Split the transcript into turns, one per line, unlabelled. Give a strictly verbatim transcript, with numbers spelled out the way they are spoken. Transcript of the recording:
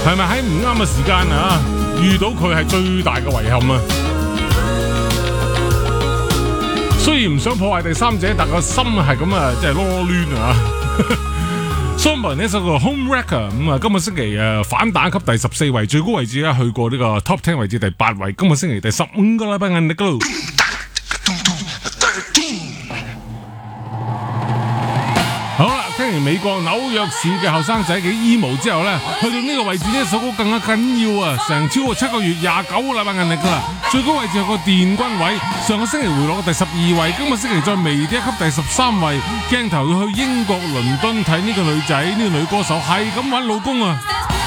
係咪喺唔啱嘅時間啊遇到佢係最大嘅遺憾啊？雖然唔想破壞第三者，但個心係咁啊，即係囉攣啊！Somber 呢首個 Home Wrecker 咁啊，今個星期誒反彈級第十四位，最高位置咧去過呢個 Top Ten 位置第八位，今個星期第十五個禮拜銀力嗰度。好啦，聽完美國紐約市嘅後生仔幾 emo 之後咧，去到呢個位置呢首歌更加緊要啊！成超過七個月廿九個禮拜銀力噶啦，最高位置有個電軍位，上個星期回落第十二位，今個星期再微跌一級第十三位，鏡頭要去英國倫敦睇呢個女仔呢、呢個女歌手係咁揾老公啊！